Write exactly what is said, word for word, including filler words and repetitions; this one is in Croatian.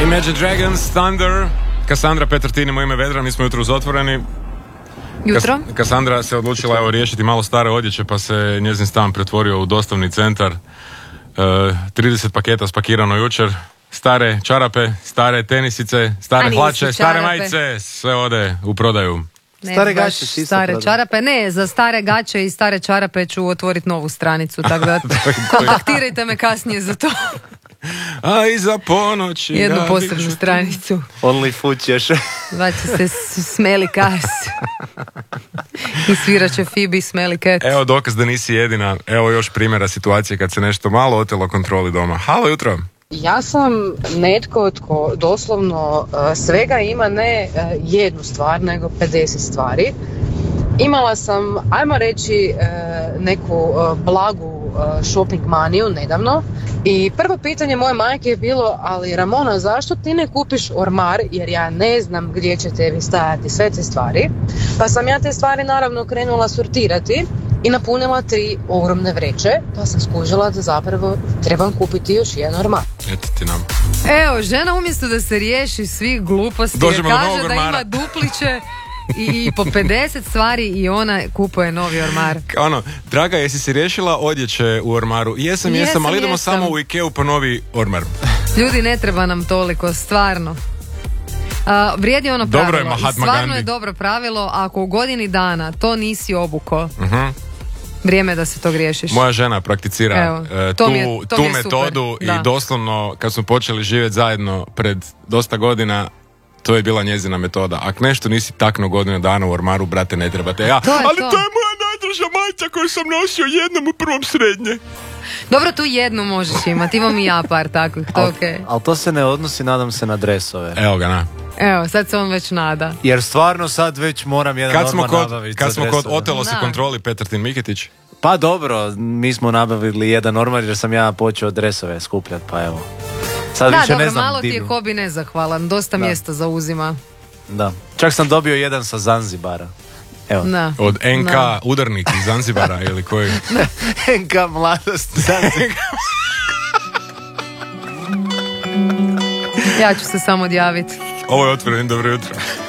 Imagine Dragons, Thunder, Kassandra Petrtin, moje ime Vedran, mi smo jutro uz Otvoreni. Jutro. Kas- Kassandra se odlučila evo riješiti malo stare odjeće, pa se njezin stan pretvorio u dostavni centar. E, trideset paketa spakirano jučer. Stare čarape, stare tenisice, stare hlače, stare majice, sve ode u prodaju. Ne, Stare baš gaće si isto stare prodao. čarape, ne, za stare gaće i stare čarape ću otvoriti novu stranicu, tako da kontaktirajte me kasnije za to. A iza ponoći Jednu ja posebnu dižu- Only stranicu. food ćeš. Zvaće se s- Smelly Cars. I svirat će Phoebe Smelly Cat. Evo dokaz da nisi jedina. Evo još primjera situacije kad se nešto malo otelo kontroli doma. Halo, jutro. Ja sam netko tko doslovno uh, svega ima ne uh, jednu stvar, nego pedeset stvari. Imala sam, ajmo reći, uh, neku uh, blagu uh, shopping maniju nedavno i prvo pitanje moje majke je bilo, ali Ramona, zašto ti ne kupiš ormar, jer ja ne znam gdje će tebi stajati sve te stvari. Pa sam ja te stvari naravno krenula sortirati i napunila tri ogromne vreće, pa sam skužila da zapravo trebam kupiti još jedan ormar. Eto ti nam. Evo, žena umjesto da se riješi svih gluposti, Dođemo do kaže novog da ormara. ima dupliće i, i po pedeset stvari i ona kupuje novi ormar. Ono, draga, jesi si riješila odjeće u ormaru? Jesam, jesam, Jesam, ali idemo jesam. samo u Ikeu po novi ormar. Ljudi, ne treba nam toliko, stvarno. A, vrijedi ono Dobro je pravilo. Mahatma Stvarno Gandhi. je dobro pravilo, ako u godini dana to nisi obuko, Uh-huh. vrijeme je da se to griješiš. Moja žena prakticira Evo, e, to tu, mi je- to tu mi je super, metodu da. i doslovno kad smo počeli živjeti zajedno pred dosta godina, to je bila njezina metoda. Ako nešto nisi taknuo godinu dana u ormaru, brate, ne trebate. Ja, To je ali to. to je moja najdraža majica koju sam nosio jednom u prvom srednje. Dobro, tu jednu možeš imati, imam i ja par takvih, to je okej. Ali to se ne odnosi, nadam se, na dresove. Evo ga, na. Evo, sad se on već nada. Jer stvarno sad već moram jedan Kad smo ormar kod, nabaviti kad za smo kod dresove. otelo se Da. kontroli, Petrtin Miketić. Pa dobro, mi smo nabavili jedan ormar jer sam ja počeo dresove skupljati, pa evo. Sad Da, više dobro, ne znam malo ti je di bi- hobi nezahvalan, dosta Da. mjesta zauzima. Da. Čak sam dobio jedan sa Zanzibara. Evo. Da. Od N K Da. udarnik iz Zanzibara ili koji? N K mladost Zanzibar. Ja ću se samo odjaviti. Ovo je Otvoreni, dobro jutro.